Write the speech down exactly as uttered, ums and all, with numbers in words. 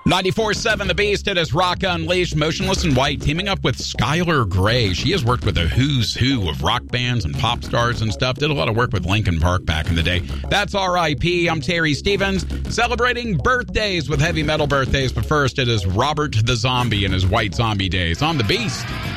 ninety-four point seven The Beast. It is Rock Unleashed. Motionless in White teaming up with Skylar Grey. She has worked with a who's who of rock bands and pop stars and stuff. Did a lot of work with Linkin Park back in the day. That's R I P I'm Terry Stevens, celebrating birthdays with heavy metal birthdays. But first, it is Robert the Zombie in his White Zombie days on The Beast.